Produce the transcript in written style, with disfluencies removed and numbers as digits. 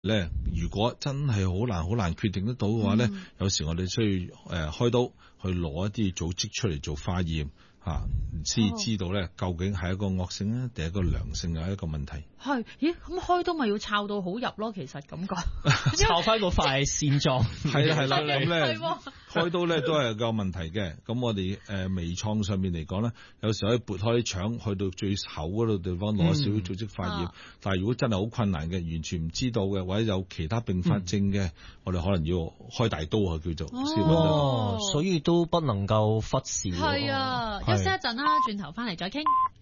咧，如果真係好難決定得到嘅話咧，有時我哋需要開刀去攞一啲組織出嚟做化驗先知道咧究竟係一個惡性咧定係一個良性嘅一個問題。 係，咦？咁開刀咪要抄到好入咯？其實感覺抄翻個塊線狀。 係啦，咁咧開刀咧都係有個問題嘅。咁我哋微創上面嚟講咧，有時可以撥開啲腸去到最厚嗰度地方攞少少組織化驗。但係如果真係好困難嘅，完全唔知道嘅，或者有其他併發症嘅，我哋可能要開大刀啊，叫做。 所以都不能夠忽視。 係啊，休息一陣啦，轉頭翻嚟再傾。